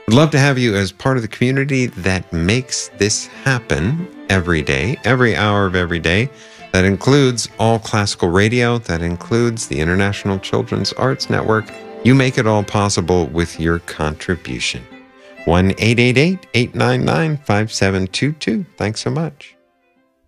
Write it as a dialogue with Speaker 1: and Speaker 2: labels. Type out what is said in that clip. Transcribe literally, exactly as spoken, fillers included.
Speaker 1: I'd love to have you as part of the community that makes this happen every day, every hour of every day. That includes all classical radio. That includes the International Children's Arts Network. You make it all possible with your contribution. one eight eight eight, eight nine nine, five seven two two. Thanks so much.